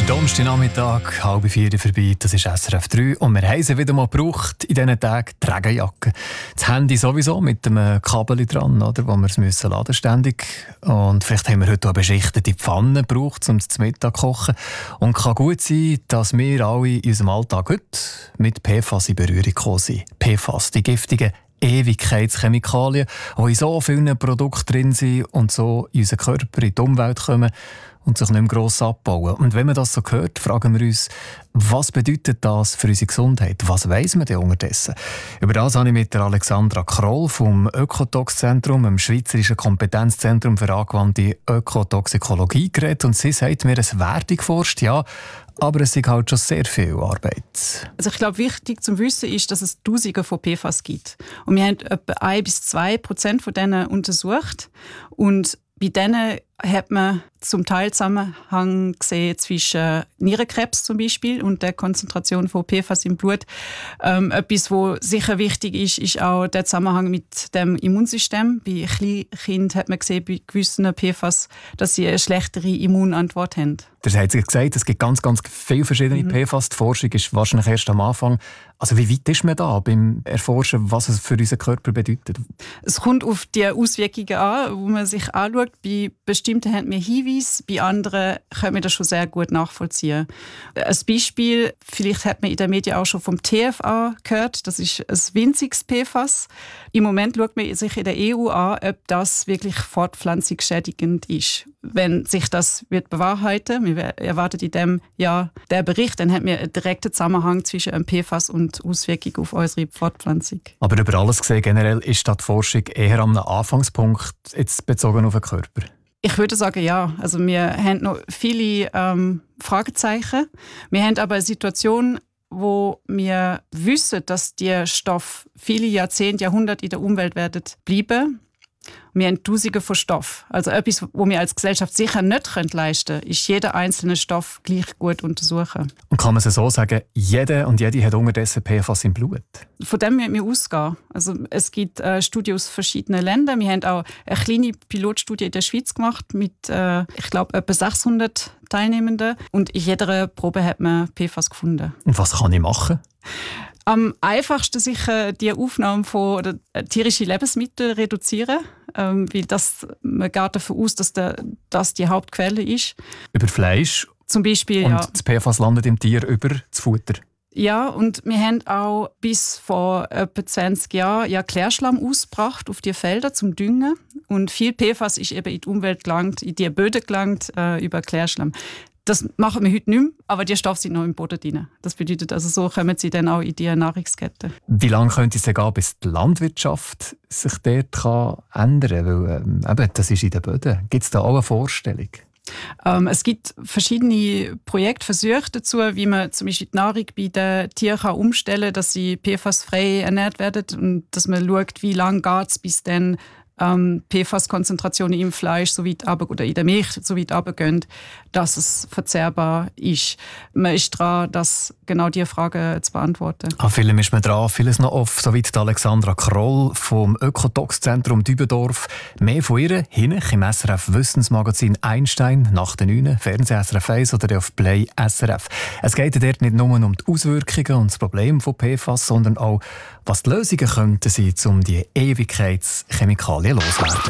Donnerstagnachmittag, 3:30 vorbei, das ist SRF 3 und wir haben sie wieder mal gebraucht in diesen Tagen, die Regenjacke. Das Handy sowieso mit dem Kabel dran, oder, wo wir es laden ständig. Und vielleicht haben wir heute auch eine beschichtete Pfanne gebraucht, um zum Mittag zu kochen. Und kann gut sein, dass wir alle in unserem Alltag heute mit PFAS in Berührung gekommen sind. PFAS, die giftigen Ewigkeitschemikalien, die in so vielen Produkten drin sind und so in unseren Körper, in die Umwelt kommen und sich nicht mehr gross abbauen. Und wenn man das so hört, fragen wir uns, was bedeutet das für unsere Gesundheit? Was weiss man denn unterdessen? Über das habe ich mit der Alexandra Kroll vom Ökotox-Zentrum, dem Schweizerischen Kompetenzzentrum für angewandte Ökotoxikologie, geredet. Und sie sagt mir, es werde geforscht, ja, aber es ist halt schon sehr viel Arbeit. Also ich glaube, wichtig zu wissen ist, dass es Tausende von PFAS gibt. Und wir haben etwa 1-2% von denen untersucht. Und bei denen hat man zum Teil Zusammenhang gesehen zwischen Nierenkrebs zum Beispiel und der Konzentration von PFAS im Blut. Etwas, was sicher wichtig ist, ist auch der Zusammenhang mit dem Immunsystem. Bei Kleinkindern hat man gesehen, bei gewissen PFAS, dass sie eine schlechtere Immunantwort haben. Das hat sie gesagt, es gibt ganz viele verschiedene PFAS. Die Forschung ist wahrscheinlich erst am Anfang. Also wie weit ist man da beim Erforschen, was es für unseren Körper bedeutet? Es kommt auf die Auswirkungen an, wo man sich anschaut. Bei bestimmten haben wir Hinweise, bei anderen können wir das schon sehr gut nachvollziehen. Ein Beispiel, vielleicht hat man in den Medien auch schon vom TFA gehört, das ist ein winziges PFAS. Im Moment schaut man sich in der EU an, ob das wirklich fortpflanzungsschädigend ist. Wenn sich das wird bewahrheiten, wir erwarten in diesem Jahr den Bericht, dann haben wir einen direkten Zusammenhang zwischen einem PFAS und Auswirkungen auf unsere Fortpflanzung. Aber über alles gesehen, generell ist die Forschung eher am Anfangspunkt jetzt bezogen auf den Körper? Ich würde sagen, ja. Also wir haben noch viele Fragezeichen. Wir haben aber eine Situation, wo wir wissen, dass die Stoffe viele Jahrzehnte, Jahrhunderte in der Umwelt werden bleiben. Wir haben Tausende von Stoffen. Also etwas, was wir als Gesellschaft sicher nicht leisten können, ist jeden einzelnen Stoff gleich gut untersuchen. Und kann man es so sagen, jeder und jede hat unterdessen PFAS im Blut? Von dem müssen wir ausgehen. Also es gibt Studien aus verschiedenen Ländern. Wir haben auch eine kleine Pilotstudie in der Schweiz gemacht mit, ich glaube, etwa 600 Teilnehmenden. Und in jeder Probe hat man PFAS gefunden. Und was kann ich machen? Am einfachsten sicher die Aufnahme von tierischen Lebensmitteln reduzieren, weil man geht davon aus, dass das die Hauptquelle ist. Über Fleisch? Zum Beispiel, und ja. Das PFAS landet im Tier über das Futter? Ja, und wir haben auch bis vor etwa 20 Jahren Klärschlamm ausgebracht auf die Felder zum Düngen. Und viel PFAS ist eben in die Umwelt gelangt, in die Böden gelangt über Klärschlamm. Das machen wir heute nicht mehr, aber die Stoffe sind noch im Boden drin. Das bedeutet, also so kommen sie dann auch in die Nahrungskette. Wie lange könnte es gehen, bis die Landwirtschaft sich dort ändern kann? Weil das ist in den Böden. Gibt es da auch eine Vorstellung? Es gibt verschiedene Projektversuche dazu, wie man zum Beispiel die Nahrung bei den Tieren umstellen kann, dass sie PFAS-frei ernährt werden und dass man schaut, wie lange geht es, bis dann PFAS-Konzentrationen im Fleisch so weit runter, oder in der Milch so weit runtergehen, dass es verzehrbar ist. Man ist dran, genau diese Frage zu beantworten. Vieles ist man dran, vieles noch offen. Soweit Alexandra Kroll vom Ökotox-Zentrum Dübendorf. Mehr von ihr hinten im SRF Wissensmagazin Einstein nach den 9, Fernseh SRF 1 oder auf Play SRF. Es geht dort nicht nur um die Auswirkungen und das Problem von PFAS, sondern auch, was die Lösungen könnten sein, um die Ewigkeitschemikalien loszuwerden.